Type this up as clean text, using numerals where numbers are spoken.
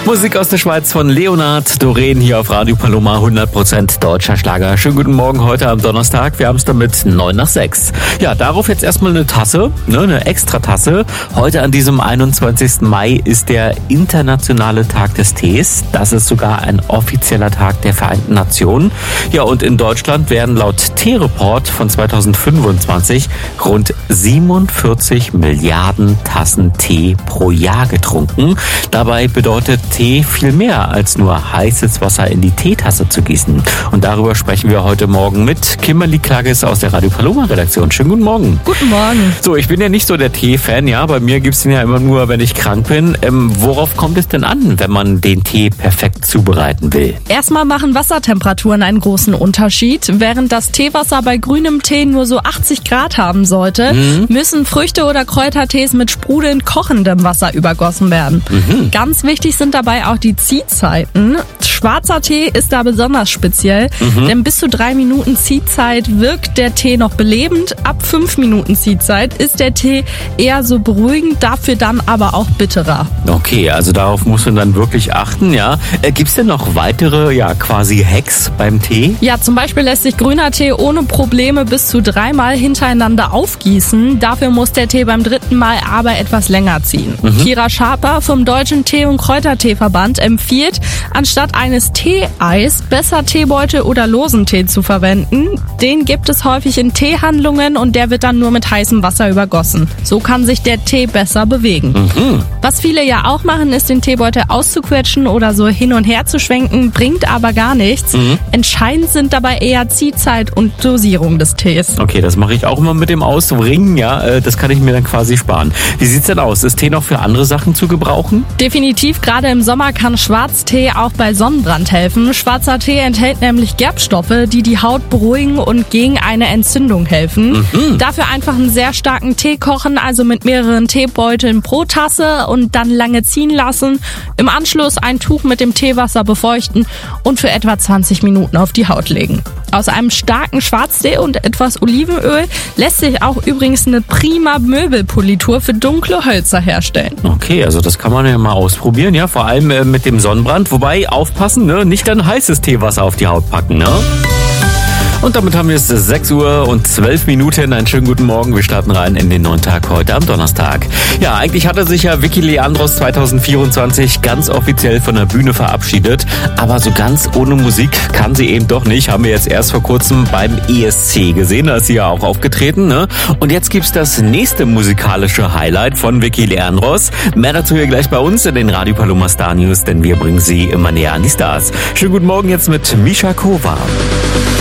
Musik aus der Schweiz von Leonard Doreen hier auf Radio Paloma, 100% deutscher Schlager. Schönen guten Morgen heute am Donnerstag. Wir haben es damit 5:09. Ja, darauf jetzt erstmal eine Tasse, eine Extratasse. Heute an diesem 21. Mai ist der internationale Tag des Tees. Das ist sogar ein offizieller Tag der Vereinten Nationen. Ja, und in Deutschland werden laut Teereport von 2025 rund 47 Milliarden Tassen Tee pro Jahr getrunken. Dabei bedeutet Tee viel mehr als nur heißes Wasser in die Teetasse zu gießen. Und darüber sprechen wir heute Morgen mit Kimberly Klages aus der Radio Paloma Redaktion. Schönen guten Morgen. Guten Morgen. So, ich bin ja nicht so der Tee-Fan, ja. Bei mir gibt's den ja immer nur, wenn ich krank bin. Worauf kommt es denn an, wenn man den Tee perfekt zubereiten will? Erstmal machen Wassertemperaturen einen großen Unterschied. Während das Teewasser bei grünem Tee nur so 80 Grad haben sollte, müssen Früchte- oder Kräutertees mit sprudelnd kochendem Wasser übergossen werden. Ganz wichtig sind dabei auch die Ziehzeiten. Schwarzer Tee ist da besonders speziell, denn bis zu 3 Minuten Ziehzeit wirkt der Tee noch belebend. Ab 5 Minuten Ziehzeit ist der Tee eher so beruhigend, dafür dann aber auch bitterer. Okay, also darauf muss man dann wirklich achten, ja. Gibt's denn noch weitere, quasi Hacks beim Tee? Ja, zum Beispiel lässt sich grüner Tee ohne Probleme bis zu 3-mal hintereinander aufgießen. Dafür muss der Tee beim 3. Mal aber etwas länger ziehen. Kira Schaper vom Deutschen Tee- und Kräuterteeverband empfiehlt, anstatt eines Teeeis besser Teebeutel oder losen Tee zu verwenden. Den gibt es häufig in Teehandlungen und der wird dann nur mit heißem Wasser übergossen. So kann sich der Tee besser bewegen. Was viele ja auch machen, ist den Teebeutel auszuquetschen oder so hin und her zu schwenken, bringt aber gar nichts. Entscheidend sind dabei eher Ziehzeit und Dosierung des Tees. Okay, das mache ich auch immer mit dem Ausringen, ja. Das kann ich mir dann quasi sparen. Wie sieht's denn aus? Ist Tee noch für andere Sachen zu gebrauchen? Definitiv, gerade im Sommer kann Schwarztee auch bei Sonnenbrand helfen. Schwarzer Tee enthält nämlich Gerbstoffe, die die Haut beruhigen und gegen eine Entzündung helfen. Dafür einfach einen sehr starken Tee kochen, also mit mehreren Teebeuteln pro Tasse und dann lange ziehen lassen. Im Anschluss ein Tuch mit dem Teewasser befeuchten und für etwa 20 Minuten auf die Haut legen. Aus einem starken Schwarztee und etwas Olivenöl lässt sich auch übrigens eine prima Möbelpolitur für dunkle Hölzer herstellen. Okay, also das kann man ja mal ausprobieren, ja, vor allem mit dem Sonnenbrand. Wobei, aufpassen, nicht dann heißes Teewasser auf die Haut packen, Und damit haben wir es 6:12. Einen schönen guten Morgen. Wir starten rein in den neuen Tag heute am Donnerstag. Ja, eigentlich hatte sich ja Vicky Leandros 2024 ganz offiziell von der Bühne verabschiedet. Aber so ganz ohne Musik kann sie eben doch nicht. Haben wir jetzt erst vor kurzem beim ESC gesehen. Da ist sie ja auch aufgetreten, Und jetzt gibt's das nächste musikalische Highlight von Vicky Leandros. Mehr dazu hier gleich bei uns in den Radio Paloma Star News, denn wir bringen sie immer näher an die Stars. Schönen guten Morgen jetzt mit Misha Kova.